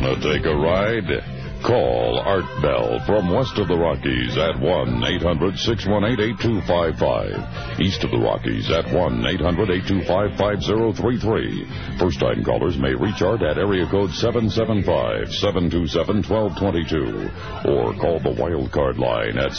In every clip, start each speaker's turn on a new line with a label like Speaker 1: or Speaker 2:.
Speaker 1: Wanna take a ride? Call Art Bell from west of the Rockies at 1-800-618-8255. East of the Rockies at 1-800-825-5033. First-time callers may reach Art at area code 775-727-1222 or call the wildcard line at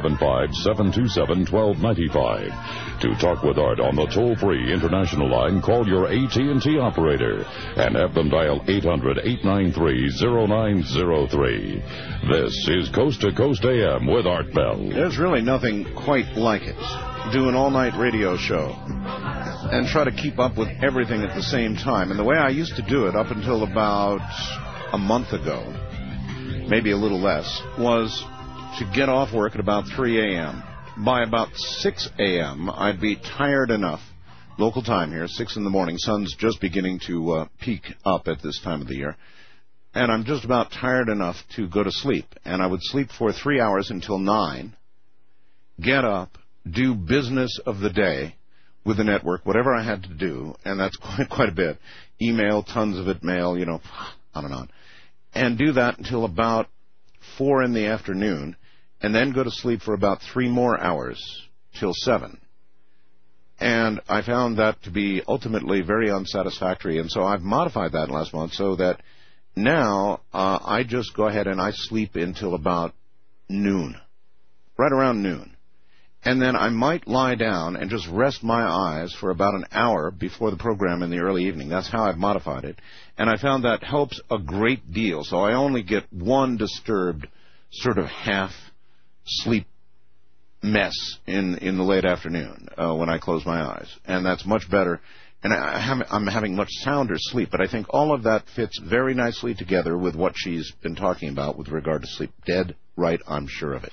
Speaker 1: 775-727-1295. To talk with Art on the toll-free international line, call your AT&T operator and have them dial 800-893-0903. This is Coast to Coast AM with Art Bell.
Speaker 2: There's really nothing quite like it. Do an all-night radio show and try to keep up with everything at the same time. And the way I used to do it up until about a month ago, maybe a little less, was to get off work at about 3 a.m. By about 6 a.m., I'd be tired enough. Local time here, 6 in the morning. Sun's just beginning to peak up at this time of the year. And I'm just about tired enough to go to sleep. And I would sleep for 3 hours until 9, get up, do business of the day with the network, whatever I had to do, and that's quite a bit. Email, tons of it, mail, on and on. And do that until about 4 in the afternoon, and then go to sleep for about 3 more hours till 7. And I found that to be ultimately very unsatisfactory, and so I've modified that last month so that now I just go ahead and I sleep until about noon, right around noon. And then I might lie down and just rest my eyes for about an hour before the program in the early evening. That's how I've modified it. And I found that helps a great deal. So I only get one disturbed sort of half-sleep mess in the late afternoon when I close my eyes. And that's much better. And I'm having much sounder sleep. But I think all of that fits very nicely together with what she's been talking about with regard to sleep. Dead right, I'm sure of it.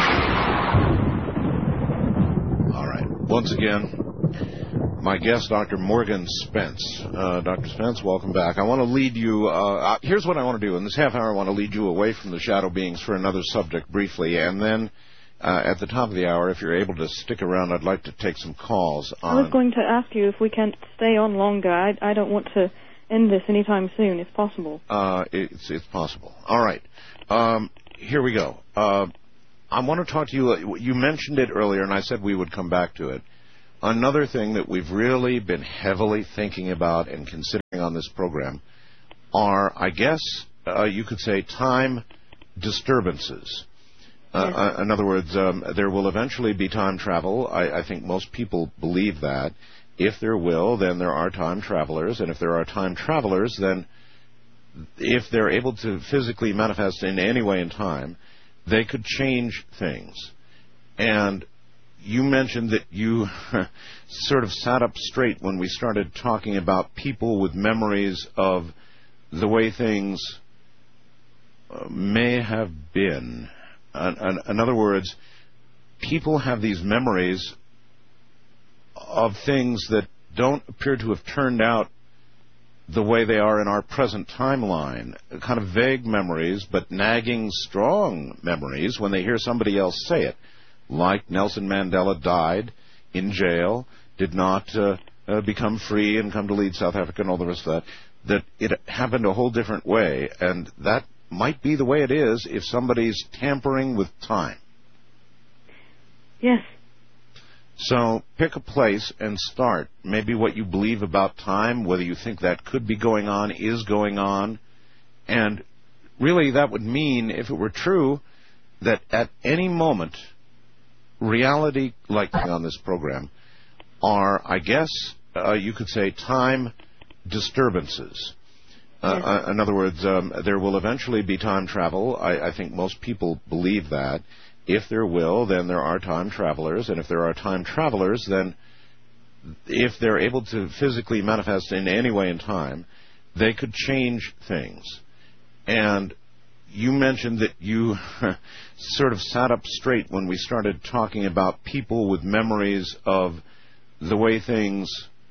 Speaker 2: All right. Once again, my guest, Dr. Morgan Spence. Dr. Spence, welcome back. I want to lead you, here's what I want to do. In this half hour, I want to lead you away from the shadow beings for another subject briefly. And then at the top of the hour, if you're able to stick around, I'd like to take some calls on...
Speaker 3: I was going to ask you if we can't stay on longer. I don't want to end this anytime soon, if possible.
Speaker 2: It's possible. All right. Here we go. I want to talk to you. You mentioned it earlier, and I said we would come back to it. Another thing that we've really been heavily thinking about and considering on this program are, I guess, you could say, time disturbances. In other words, there will eventually be time travel. I think most people believe that. If there will, then there are time travelers. And if there are time travelers, then if they're able to physically manifest in any way in time, they could change things. And you mentioned that you sort of sat up straight when we started talking about people with memories of the way things may have been. In other words, people have these memories of things that don't appear to have turned out the way they are in our present timeline. Kind of vague memories, but nagging, strong memories when they hear somebody else say it. Like Nelson Mandela died in jail, did not become free and come to lead South Africa and all the rest of that. That it happened a whole different way, and that might be the way it is if somebody's tampering with time.
Speaker 3: Yes.
Speaker 2: So pick a place and start. Maybe what you believe about time, whether you think that could be going on, is going on. And really that would mean, if it were true, that at any moment, reality, like on this program, are, I guess, you could say, time disturbances. In other words, there will eventually be time travel. I think most people believe that. If there will, then there are time travelers. And if there are time travelers, then if they're able to physically manifest in any way in time, they could change things. And you mentioned that you sort of sat up straight when we started talking about people with memories of the way things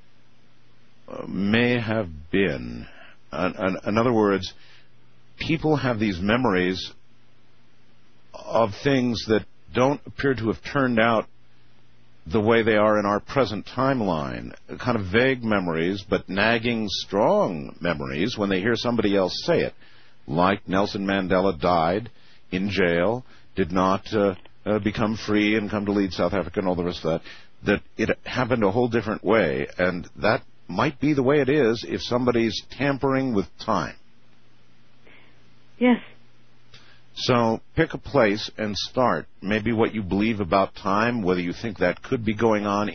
Speaker 2: may have been. In other words, people have these memories of things that don't appear to have turned out the way they are in our present timeline. Kind of vague memories, but nagging, strong memories when they hear somebody else say it. like Nelson Mandela died in jail, did not become free and come to lead South Africa and all the rest of that it happened a whole different way, and that might be the way it is if somebody's tampering with time.
Speaker 3: Yes.
Speaker 2: So pick a place and start. Maybe what you believe about time, whether you think that could be going on